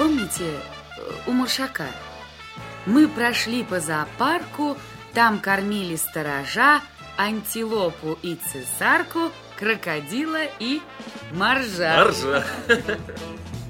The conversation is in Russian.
помните, у Маршака? Мы прошли по зоопарку, там кормили сторожа, антилопу и цесарку, крокодила и моржа. Моржа.